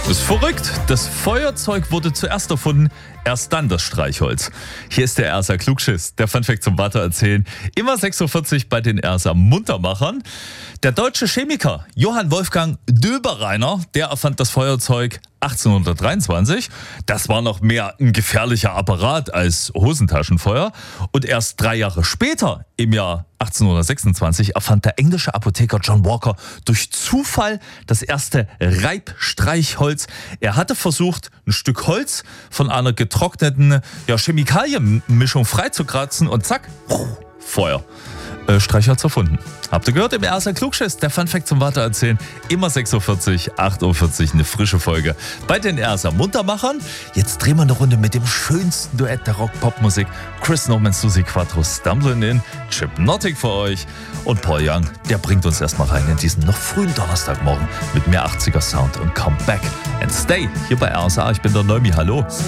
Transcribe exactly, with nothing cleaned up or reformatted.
Das ist verrückt. Das Feuerzeug wurde zuerst erfunden, erst dann das Streichholz. Hier ist der Ersa Klugschiss, der Funfact zum Weitererzählen. Immer sechs Uhr vierzig bei den Ersa Muntermachern. Der deutsche Chemiker Johann Wolfgang Döbereiner, der erfand das Feuerzeug achtzehnhundertdreiundzwanzig. Das war noch mehr ein gefährlicher Apparat als Hosentaschenfeuer. Und erst drei Jahre später, im Jahr achtzehnhundertsechsundzwanzig, erfand der englische Apotheker John Walker durch Zufall das erste Reibstreichholz. Er hatte versucht, ein Stück Holz von einer getrockneten ja, Chemikalienmischung freizukratzen und zack, Feuer. Äh, Streichholz erfunden. Habt ihr gehört im Ersa Klugschiss, der Funfact zum Weitererzählen. Immer sechs Uhr vierzig, acht Uhr vierzig, eine frische Folge bei den Ersa Muntermachern. Jetzt drehen wir eine Runde mit dem schönsten Duett der Rock-Pop-Musik. Chris Norman, Susi Quattro, Stumbling In, Chipnotic für euch und Paul Young, der bringt uns erstmal rein in diesen noch frühen Donnerstagmorgen mit mehr achtziger Sound und Come Back and Stay hier bei Ersa. Ich bin der Neumi, hallo.